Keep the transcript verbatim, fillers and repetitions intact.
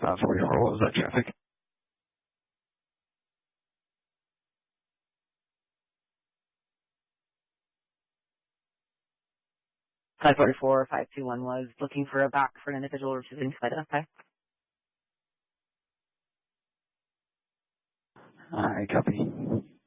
five forty-four, what was that traffic? five forty-four, five two one was looking for a back for an individual refusing to identify. Alright, copy.